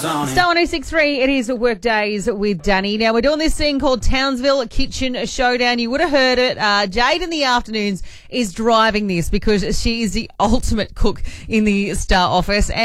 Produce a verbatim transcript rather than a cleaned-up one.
Star one oh six three, it is Work Days with Danny. Now, we're doing this thing called Townsville Kitchen Showdown. You would have heard it. Uh, Jade in the afternoons is driving this because she is the ultimate cook in the Star office.